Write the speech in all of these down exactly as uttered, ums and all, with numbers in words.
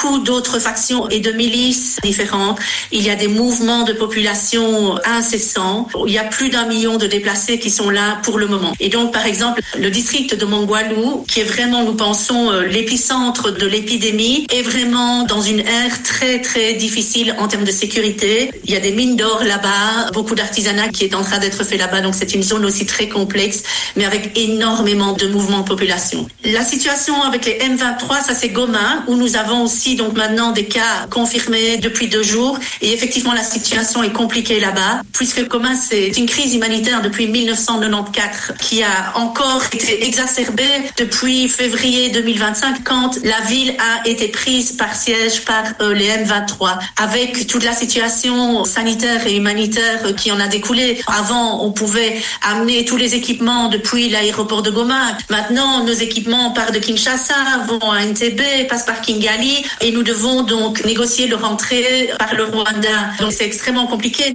beaucoup d'autres factions et de milices différentes. Il y a des mouvements de population incessants. Il y a plus d'un million de déplacés qui sont là pour le moment. Et donc, par exemple, le district de Mongwalu, qui est vraiment, nous pensons, l'épicentre de l'épidémie, est vraiment dans une ère très, très difficile en termes de sécurité. Il y a des mines d'or là-bas, beaucoup d'artisanat qui est en train d'être fait là-bas. Donc, c'est une zone aussi très complexe, mais avec énormément de mouvements de population. La situation avec les M vingt-trois, ça c'est Goma, où nous avons aussi donc maintenant des cas confirmés depuis deux jours. Et effectivement, la situation est compliquée là-bas, puisque Goma, c'est une crise humanitaire depuis dix-neuf cent quatre-vingt-quatorze qui a encore été exacerbée depuis février deux mille vingt-cinq, quand la ville a été prise par siège par euh, les M vingt-trois, avec toute la situation sanitaire et humanitaire qui en a découlé. Avant, on pouvait amener tous les équipements depuis l'aéroport de Goma. Maintenant, nos équipements partent de Kinshasa, vont à Entebbe, passent par Kigali, et nous devons donc négocier leur entrée par le Rwanda. Donc c'est extrêmement compliqué.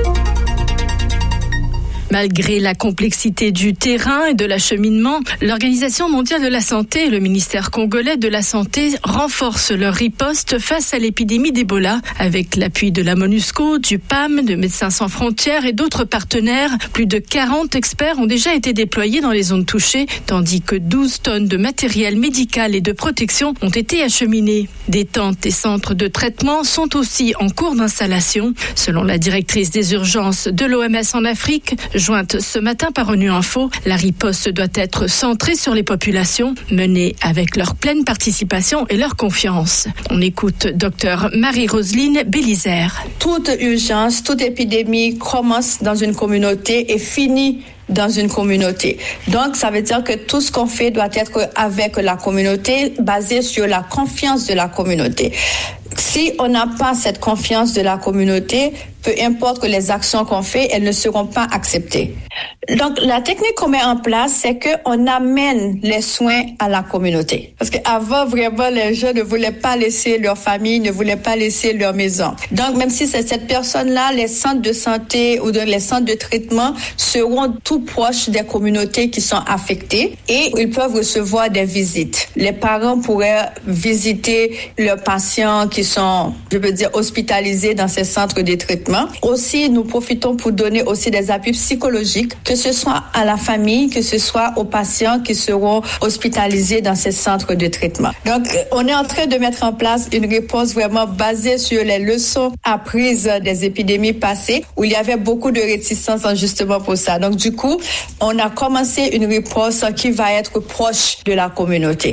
Malgré la complexité du terrain et de l'acheminement, l'Organisation mondiale de la santé et le ministère congolais de la santé renforcent leur riposte face à l'épidémie d'Ebola. Avec l'appui de la MONUSCO, du P A M, de Médecins sans frontières et d'autres partenaires, plus de quarante experts ont déjà été déployés dans les zones touchées, tandis que douze tonnes de matériel médical et de protection ont été acheminées. Des tentes et centres de traitement sont aussi en cours d'installation. Selon la directrice des urgences de l'O M S en Afrique, jointe ce matin par ONU Info, la riposte doit être centrée sur les populations, menée avec leur pleine participation et leur confiance. On écoute Dr Marie-Roseline Bélizaire. Toute urgence, toute épidémie commence dans une communauté et finit dans une communauté. Donc, ça veut dire que tout ce qu'on fait doit être avec la communauté, basé sur la confiance de la communauté. Si on n'a pas cette confiance de la communauté, peu importe que les actions qu'on fait, elles ne seront pas acceptées. Donc, la technique qu'on met en place, c'est qu'on amène les soins à la communauté. Parce qu'avant, vraiment, les gens ne voulaient pas laisser leur famille, ne voulaient pas laisser leur maison. Donc, même si c'est cette personne-là, les centres de santé ou les centres de traitement seront tout proches des communautés qui sont affectées et ils peuvent recevoir des visites. Les parents pourraient visiter leurs patients qui sont, je veux dire, hospitalisés dans ces centres de traitement. Aussi, nous profitons pour donner aussi des appuis psychologiques, que ce soit à la famille, que ce soit aux patients qui seront hospitalisés dans ces centres de traitement. Donc, on est en train de mettre en place une réponse vraiment basée sur les leçons apprises des épidémies passées, où il y avait beaucoup de réticence justement pour ça. Donc, du coup, on a commencé une réponse qui va être proche de la communauté.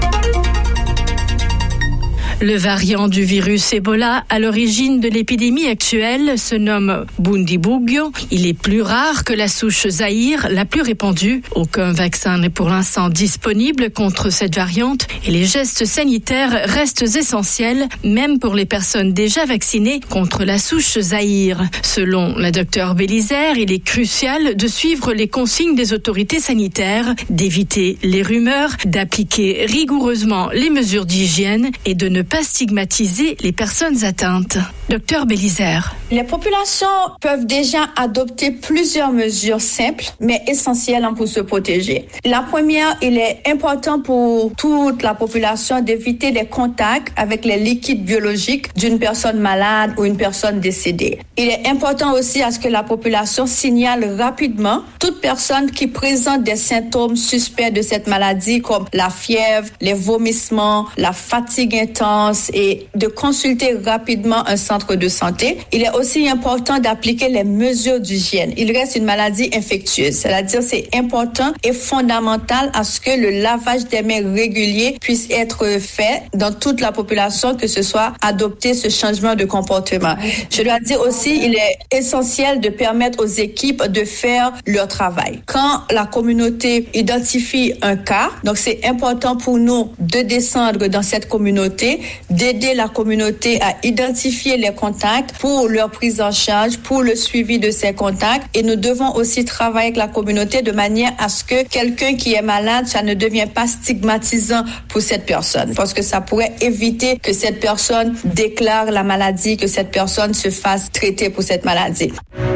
Le variant du virus Ebola à l'origine de l'épidémie actuelle se nomme Bundibugyo. Il est plus rare que la souche Zaïre, la plus répandue. Aucun vaccin n'est pour l'instant disponible contre cette variante et les gestes sanitaires restent essentiels, même pour les personnes déjà vaccinées contre la souche Zaïre. Selon la docteure Bélizaire, il est crucial de suivre les consignes des autorités sanitaires, d'éviter les rumeurs, d'appliquer rigoureusement les mesures d'hygiène et de ne pas stigmatiser les personnes atteintes. Docteur Bélizaire. Les populations peuvent déjà adopter plusieurs mesures simples, mais essentielles pour se protéger. La première, il est important pour toute la population d'éviter les contacts avec les liquides biologiques d'une personne malade ou une personne décédée. Il est important aussi à ce que la population signale rapidement toute personne qui présente des symptômes suspects de cette maladie, comme la fièvre, les vomissements, la fatigue intense, et de consulter rapidement un centre de santé. Il est aussi important d'appliquer les mesures d'hygiène. Il reste une maladie infectieuse, c'est-à-dire c'est important et fondamental à ce que le lavage des mains régulier puisse être fait dans toute la population, que ce soit adopter ce changement de comportement. Je dois dire aussi, il est essentiel de permettre aux équipes de faire leur travail. Quand la communauté identifie un cas, donc c'est important pour nous de descendre dans cette communauté, d'aider la communauté à identifier les contacts pour leur prise en charge, pour le suivi de ces contacts. Et nous devons aussi travailler avec la communauté de manière à ce que quelqu'un qui est malade, ça ne devient pas stigmatisant pour cette personne. Parce que ça pourrait éviter que cette personne déclare la maladie, que cette personne se fasse traiter pour cette maladie.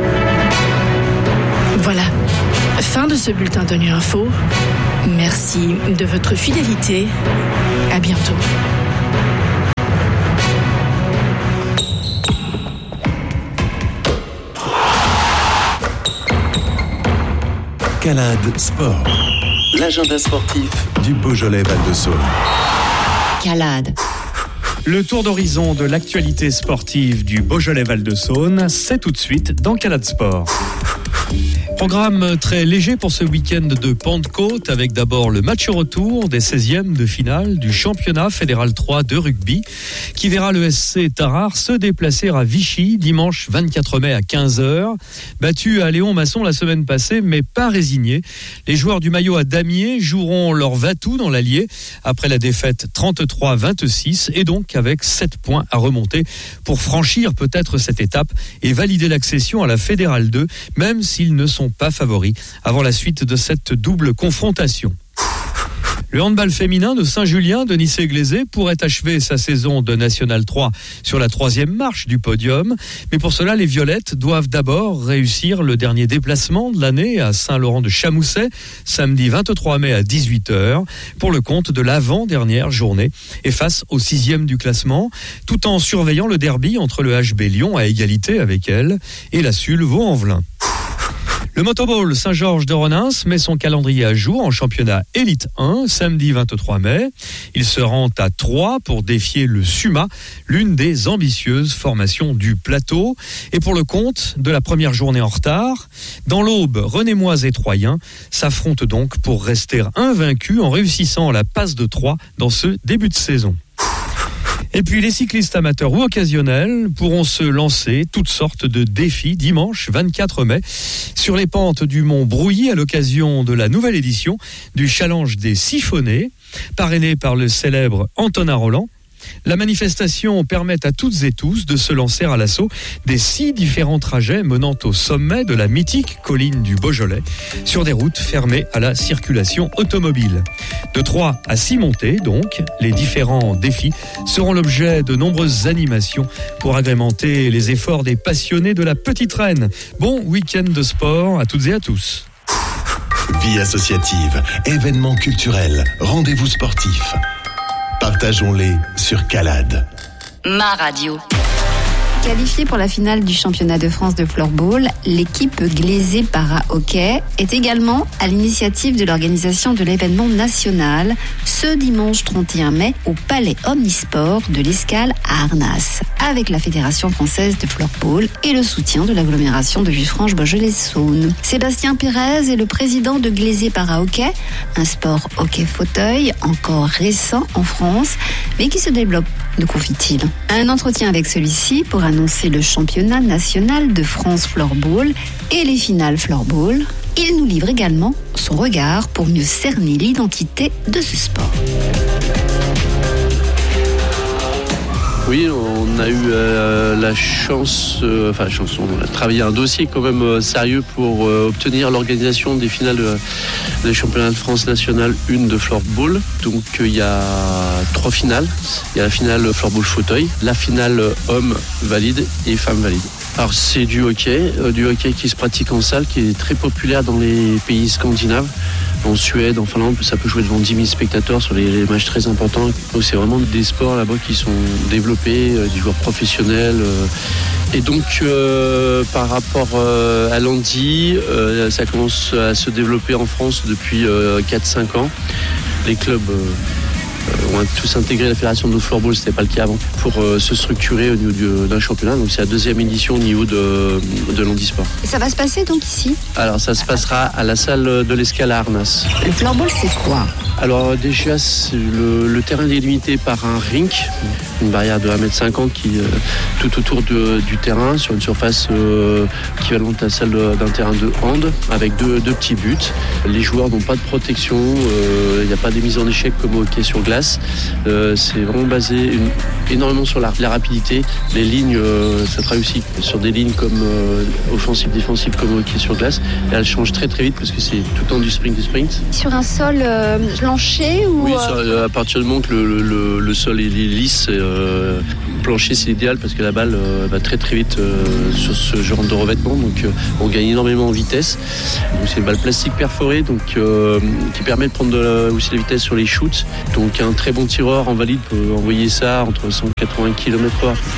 Voilà, fin de ce bulletin d'ONU Info. Merci de votre fidélité. À bientôt. Calade Sport, l'agenda sportif du Beaujolais Val-de-Saône. Calade. Le tour d'horizon de l'actualité sportive du Beaujolais Val-de-Saône, c'est tout de suite dans Calade Sport. Programme très léger pour ce week-end de Pentecôte, avec d'abord le match retour des seizièmes de finale du championnat fédéral trois de rugby, qui verra le S C Tarare se déplacer à Vichy dimanche vingt-quatre mai à quinze heures. Battu à Léon-Masson la semaine passée, mais pas résigné, les joueurs du maillot à damier joueront leur va-tout dans l'Allier après la défaite trente-trois à vingt-six, et donc avec sept points à remonter pour franchir peut-être cette étape et valider l'accession à la fédérale deux, même s'ils ne sont pas favoris avant la suite de cette double confrontation. Le handball féminin de Saint-Julien, Denis Séglézé, pourrait achever sa saison de National trois sur la troisième marche du podium. Mais pour cela, les Violettes doivent d'abord réussir le dernier déplacement de l'année à Saint-Laurent-de-Chamousset, samedi vingt-trois mai à dix-huit heures, pour le compte de l'avant-dernière journée, et face au sixième du classement, tout en surveillant le derby entre le H B Lyon à égalité avec elle et la Sul Vaux-en-Velin. Le Motoball Saint-Georges de Renins met son calendrier à jour en championnat Élite un, samedi vingt-trois mai. Il se rend à Troyes pour défier le Suma, l'une des ambitieuses formations du plateau. Et pour le compte de la première journée en retard, dans l'Aube, Renémoise et Troyens s'affrontent donc pour rester invaincus en réussissant la passe de Troyes dans ce début de saison. Et puis les cyclistes amateurs ou occasionnels pourront se lancer toutes sortes de défis dimanche vingt-quatre mai sur les pentes du Mont Brouilly à l'occasion de la nouvelle édition du Challenge des Siphonnés, parrainé par le célèbre Antonin Roland. La manifestation permet à toutes et tous de se lancer à l'assaut des six différents trajets menant au sommet de la mythique colline du Beaujolais sur des routes fermées à la circulation automobile. De trois à six montées, donc, les différents défis seront l'objet de nombreuses animations pour agrémenter les efforts des passionnés de la petite reine. Bon week-end de sport à toutes et à tous. Vie associative, événements culturels, rendez-vous sportifs. Partageons-les sur Calade. Ma radio. Qualifiée pour la finale du championnat de France de floorball, l'équipe Glaisé Para-Hockey est également à l'initiative de l'organisation de l'événement national ce dimanche trente et un mai au Palais Omnisport de l'Escale à Arnas, avec la Fédération française de floorball et le soutien de l'agglomération de Villefranche-Beaujolais-Saône. Sébastien Pérez est le président de Glaisé Para-Hockey, un sport hockey-fauteuil encore récent en France, mais qui se développe, nous confie-t-il. Un entretien avec celui-ci pour annoncer le championnat national de France floorball et les finales floorball. Il nous livre également son regard pour mieux cerner l'identité de ce sport. Oui, on a eu euh, la chance, euh, enfin chance, on a travaillé un dossier quand même euh, sérieux pour euh, obtenir l'organisation des finales de, des championnats de France national un de floorball. Donc il euh, y a trois finales. Il y a la finale floorball fauteuil, la finale homme valide et femme valide. Alors c'est du hockey, euh, du hockey qui se pratique en salle, qui est très populaire dans les pays scandinaves. En Suède, en Finlande, ça peut jouer devant dix mille spectateurs sur les, les matchs très importants. Donc c'est vraiment des sports là-bas qui sont développés, euh, des joueurs professionnels. Euh, et donc euh, par rapport euh, à l'handi, euh, ça commence à se développer en France depuis euh, quatre cinq ans. Les clubs euh, on a tous intégré la fédération de floorball, c'était pas le cas avant, pour euh, se structurer au niveau du, d'un championnat. Donc c'est la deuxième édition au niveau de, de l'handisport. Et ça va se passer donc ici ? Alors ça se passera à la salle de l'Escale à Arnas. Le floorball, c'est quoi ? Alors déjà, c'est le, le terrain est délimité par un rink, une barrière de un mètre cinquante qui euh, tout autour de, du terrain, sur une surface euh, équivalente à celle d'un terrain de hand, avec deux, deux petits buts. Les joueurs n'ont pas de protection, il euh, n'y a pas des mises en échec comme au hockey sur glace. Euh, c'est vraiment basé une, énormément sur la, la rapidité. Les lignes, euh, ça travaille aussi sur des lignes comme euh, offensive, défensive, comme au hockey sur glace. Et elles changent très très vite parce que c'est tout le temps du sprint, du sprint. Sur un sol euh, plancher ou... Oui, ça, à partir du moment que le, le, le sol est lisse, euh, plancher c'est idéal parce que la balle euh, va très très vite euh, sur ce genre de revêtement. Donc euh, on gagne énormément en vitesse. Donc, c'est une balle plastique perforée donc, euh, qui permet de prendre de la, aussi la vitesse sur les shoots. Donc un très bon tireur en valide peut envoyer ça entre cent quatre-vingts kilomètres heure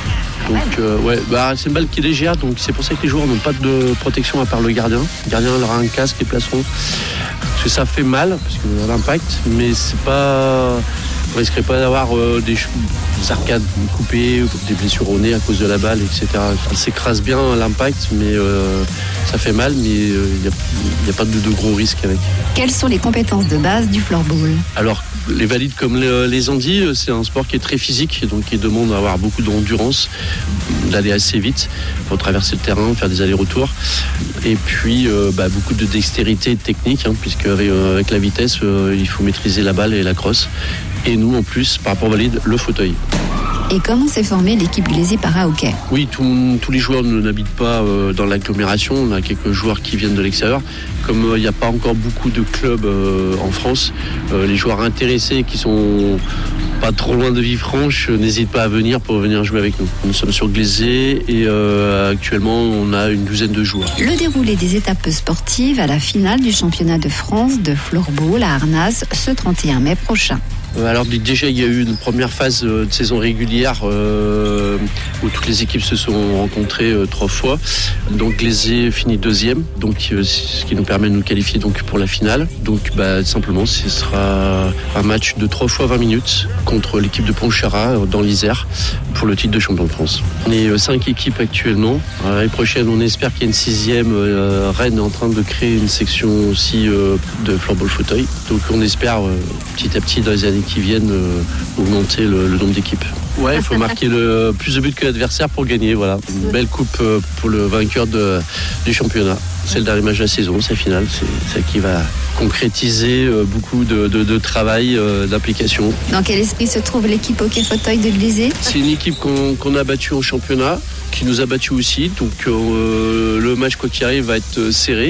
Donc euh, ouais, bah, c'est une balle qui est légère, donc c'est pour ça que les joueurs n'ont pas de protection à part le gardien. Le gardien il aura un casque et placeront. Parce que ça fait mal, parce que l'impact, mais c'est pas. On risquerait pas d'avoir euh, des, des arcades coupées, des blessures au nez à cause de la balle, et cetera. Elle s'écrase bien à l'impact, mais euh, ça fait mal, mais il euh, n'y a, a pas de, de gros risques avec. Quelles sont les compétences de base du floorball ? Alors, les valides comme les, les handis, c'est un sport qui est très physique, donc qui demande d'avoir beaucoup d'endurance, d'aller assez vite pour traverser le terrain, faire des allers-retours. Et puis, euh, bah, beaucoup de dextérité et de technique, hein, puisque avec, euh, avec la vitesse, euh, il faut maîtriser la balle et la crosse. Et nous, en plus, par rapport aux valides, le fauteuil. Et comment s'est formée l'équipe Glaisé para-hockey ? Oui, tout, tous les joueurs ne n'habitent pas euh, dans l'agglomération. On a quelques joueurs qui viennent de l'extérieur. Comme il euh, n'y a pas encore beaucoup de clubs euh, en France, euh, les joueurs intéressés qui sont pas trop loin de Villefranche euh, n'hésitent pas à venir pour venir jouer avec nous. Nous sommes sur Glaisé et euh, actuellement on a une douzaine de joueurs. Le déroulé des étapes sportives à la finale du championnat de France de floorball à Arnas ce trente et un mai prochain. Alors déjà il y a eu une première phase de saison régulière euh, où toutes les équipes se sont rencontrées euh, trois fois. Donc Glaisé finit deuxième, donc euh, ce qui nous permet de nous qualifier donc pour la finale. Donc bah, simplement ce sera un match de trois fois vingt minutes contre l'équipe de Pontcharrat euh, dans l'Isère pour le titre de champion de France. On est euh, cinq équipes actuellement. Euh, l'année prochaine on espère qu'il y a une sixième. Euh, Rennes est en train de créer une section aussi euh, de floorball fauteuil. Donc on espère euh, petit à petit dans les années qui viennent euh, augmenter le, le nombre d'équipes. Ouais, il faut marquer le plus de buts que l'adversaire pour gagner. Voilà, une belle coupe euh, pour le vainqueur de, du championnat. C'est le dernier match de la saison, c'est la finale. C'est ça qui va concrétiser euh, beaucoup de, de, de travail, euh, d'application. Dans quel esprit se trouve l'équipe hockey fauteuil de Glaisé ? C'est une équipe qu'on, qu'on a battue au championnat, qui nous a battus aussi. Donc euh, le match, quoi qu'il arrive, va être serré.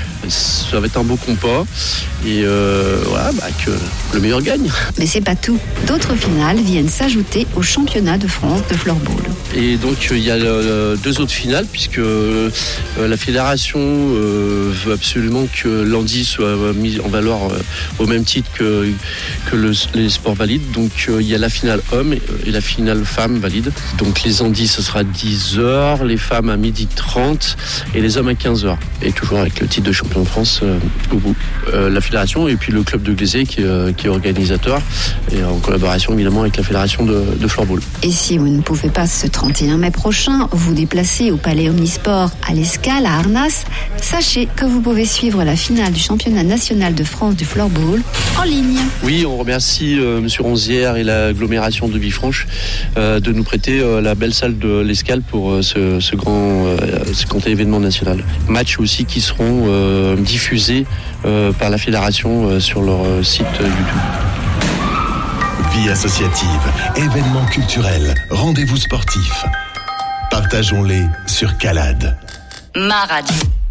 Ça va être un beau compas. Et euh, voilà, bah, que le meilleur gagne. Mais c'est pas tout. D'autres finales viennent s'ajouter au championnat de France de floorball. Et donc il y a euh, deux autres finales, puisque euh, la fédération euh, veut absolument que l'handi soit mis en valeur euh, au même titre que, que le, les sports valides. Donc euh, il y a la finale homme et, et la finale femme valide. Donc les handis, ce sera à dix heures, les femmes à midi trente et les hommes à quinze heures. Et toujours avec le titre de champion de France euh, au bout. Euh, la fédération et puis le club de Glaisé qui, euh, qui est organisateur et en collaboration évidemment avec la fédération de, de floorball. Et si vous ne pouvez pas ce trente et un mai prochain vous déplacer au Palais Omnisport à l'Escale à Arnas, sachez que vous pouvez suivre la finale du championnat national de France du floorball en ligne. Oui, on remercie euh, M. Ronzière et l'agglomération de Villefranche euh, de nous prêter euh, la belle salle de l'Escale pour euh, ce, ce, grand, euh, ce grand événement national. Matchs aussi qui seront euh, diffusés euh, par la fédération euh, sur leur euh, site euh, YouTube. Vie associative, événements culturels, rendez-vous sportifs. Partageons-les sur Calade. Ma radio.